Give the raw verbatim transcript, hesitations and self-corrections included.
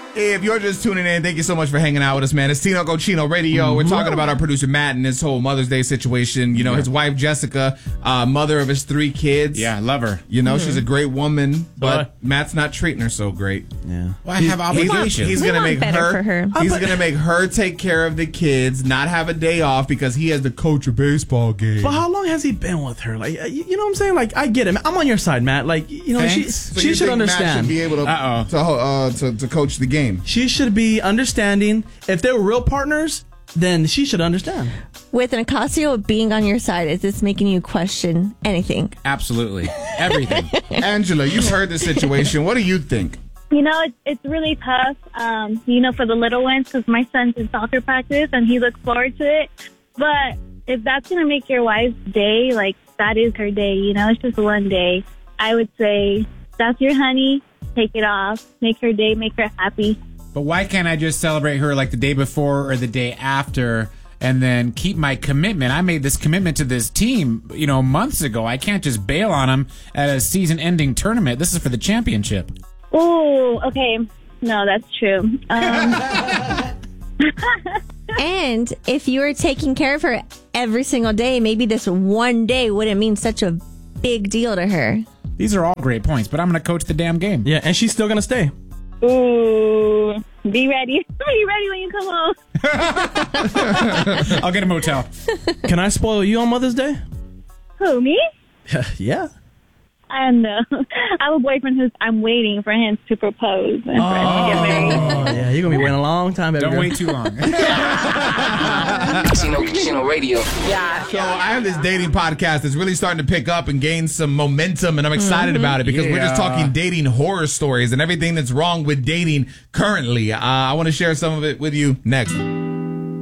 If you're just tuning in, thank you so much for hanging out with us, man. It's Tino Cochino Radio. We're talking about our producer, Matt, and his whole Mother's Day situation. You know, his wife, Jessica, uh, mother of his three kids. Yeah, I love her. You know, mm-hmm. she's a great woman, but Uh, Matt's not treating her so great. Yeah. Well, I have obligations. He's We gonna want make better her, for her. He's Oh, but- gonna make her take care of the kids, not have a day off because he has to coach a baseball game. But how long has he been with her? Like, uh, you you know what I'm saying? Like, I get it. I'm on your side, Matt. Like, you know, she Thanks. So she you should think Matt understand. should be able to Uh-oh. to, uh, to to coach the game. She should be understanding. If they were real partners, then she should understand. With Nicasio being on your side, is this making you question anything? Absolutely. Everything. Angela, you heard the situation. What do you think? You know, it's, it's really tough, um, you know, for the little ones because my son's in soccer practice and he looks forward to it. But if that's going to make your wife's day, like, that is her day, you know, it's just one day. I would say that's your honey. Take it off. Make her day. Make her happy. But why can't I just celebrate her like the day before or the day after and then keep my commitment? I made this commitment to this team, you know, months ago. I can't just bail on them at a season-ending tournament. This is for the championship. Ooh, okay. No, that's true. Um, And if you were taking care of her every single day, maybe this one day wouldn't mean such a big deal to her. These are all great points, but I'm going to coach the damn game. Yeah, and she's still gonna stay. ooh, be ready. Be ready when you come home. I'll get a motel. Can I spoil you on Mother's Day? Who, me? Yeah. I know. I have a boyfriend who's, I'm waiting for him to propose and for us to get married. Oh, yeah, you're gonna be waiting a long time, baby. Don't girl. wait too long. Casino, Casino Radio. So I have this dating podcast that's really starting to pick up and gain some momentum, and I'm excited about it because we're just Yeah. talking dating horror stories and everything that's wrong with dating currently. Uh, I want to share some of it with you next.